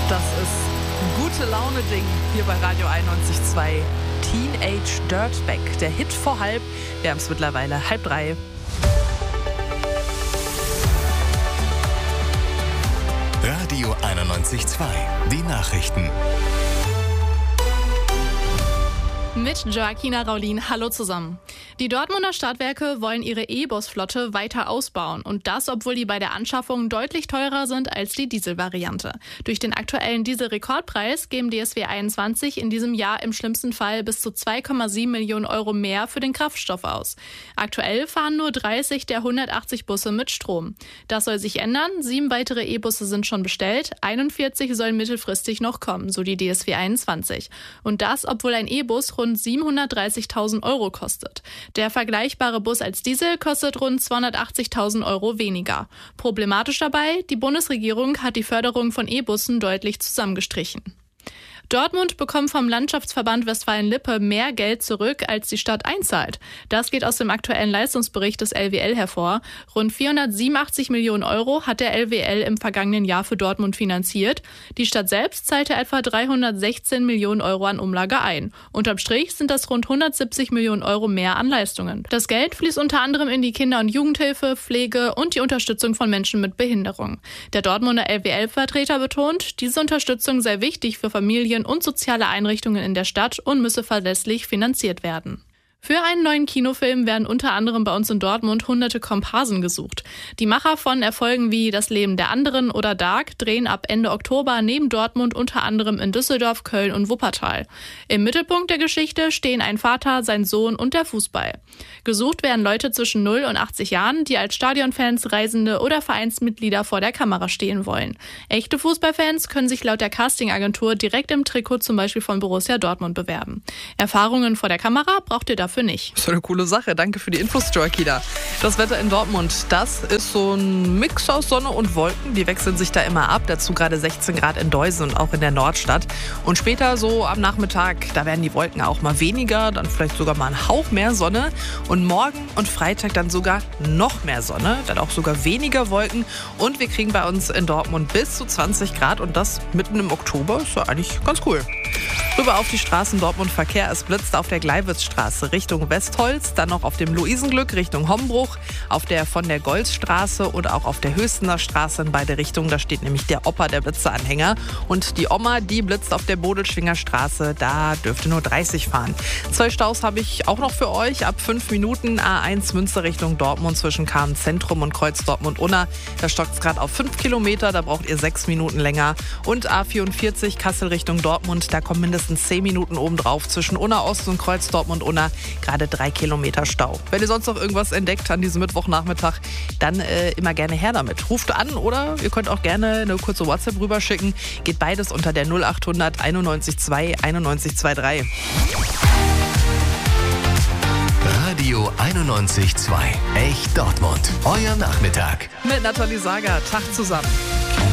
Das ist gute Laune-Ding hier bei Radio 91.2. Teenage Dirtbag, der Hit vor halb. Wir haben es mittlerweile 2:30. Radio 91.2, die Nachrichten. Mit Joaquina Raulin, hallo zusammen. Die Dortmunder Stadtwerke wollen ihre E-Bus-Flotte weiter ausbauen und das, obwohl die bei der Anschaffung deutlich teurer sind als die Dieselvariante. Durch den aktuellen Dieselrekordpreis geben DSW 21 in diesem Jahr im schlimmsten Fall bis zu 2,7 Millionen Euro mehr für den Kraftstoff aus. Aktuell fahren nur 30 der 180 Busse mit Strom. Das soll sich ändern. 7 weitere E-Busse sind schon bestellt, 41 sollen mittelfristig noch kommen, so die DSW 21. Und das, obwohl ein E-Bus rund 730.000 Euro kostet. Der vergleichbare Bus als Diesel kostet rund 280.000 Euro weniger. Problematisch dabei, die Bundesregierung hat die Förderung von E-Bussen deutlich zusammengestrichen. Dortmund bekommt vom Landschaftsverband Westfalen-Lippe mehr Geld zurück, als die Stadt einzahlt. Das geht aus dem aktuellen Leistungsbericht des LWL hervor. Rund 487 Millionen Euro hat der LWL im vergangenen Jahr für Dortmund finanziert. Die Stadt selbst zahlte etwa 316 Millionen Euro an Umlage ein. Unterm Strich sind das rund 170 Millionen Euro mehr an Leistungen. Das Geld fließt unter anderem in die Kinder- und Jugendhilfe, Pflege und die Unterstützung von Menschen mit Behinderung. Der Dortmunder LWL-Vertreter betont, diese Unterstützung sei wichtig für Familien und soziale Einrichtungen in der Stadt und müsse verlässlich finanziert werden. Für einen neuen Kinofilm werden unter anderem bei uns in Dortmund hunderte Komparsen gesucht. Die Macher von Erfolgen wie Das Leben der anderen oder Dark drehen ab Ende Oktober neben Dortmund unter anderem in Düsseldorf, Köln und Wuppertal. Im Mittelpunkt der Geschichte stehen ein Vater, sein Sohn und der Fußball. Gesucht werden Leute zwischen 0 und 80 Jahren, die als Stadionfans, Reisende oder Vereinsmitglieder vor der Kamera stehen wollen. Echte Fußballfans können sich laut der Castingagentur direkt im Trikot zum Beispiel von Borussia Dortmund bewerben. Erfahrungen vor der Kamera braucht ihr dafür nicht. So eine coole Sache. Danke für die Infos, Joaquina. Das Wetter in Dortmund, das ist so ein Mix aus Sonne und Wolken. Die wechseln sich da immer ab. Dazu gerade 16 Grad in Deusen und auch in der Nordstadt. Und später so am Nachmittag, da werden die Wolken auch mal weniger, dann vielleicht sogar mal ein Hauch mehr Sonne. Und morgen und Freitag dann sogar noch mehr Sonne, dann auch sogar weniger Wolken. Und wir kriegen bei uns in Dortmund bis zu 20 Grad und das mitten im Oktober. Ist ja eigentlich ganz cool. Rüber auf die Straßen Dortmund Verkehr. Es blitzt auf der Gleiwitzstraße Richtung Westholz, dann noch auf dem Luisenglück Richtung Hombruch, auf der von der Golzstraße oder auch auf der Höchstener Straße in beide Richtungen. Da steht nämlich der Opa, der Blitzeanhänger. Und die Oma, die blitzt auf der Bodelschwinger Straße. Da dürfte nur 30 fahren. 2 Staus habe ich auch noch für euch. Ab 5 Minuten A1 Münster Richtung Dortmund zwischen Kahn-Zentrum und Kreuz Dortmund-Unna. Da stockt es gerade auf 5 Kilometer. Da braucht ihr 6 Minuten länger. Und A44 Kassel Richtung Dortmund. Da kommen mindestens 10 Minuten obendrauf zwischen Unna Ost und Kreuz Dortmund-Unna. Gerade 3 Kilometer Stau. Wenn ihr sonst noch irgendwas entdeckt an diesem Mittwochnachmittag, dann immer gerne her damit. Ruft an oder ihr könnt auch gerne eine kurze WhatsApp rüberschicken. Geht beides unter der 0800 91 2 91 23. Radio 91.2, echt Dortmund. Euer Nachmittag. Mit Nathalie Sager. Tag zusammen.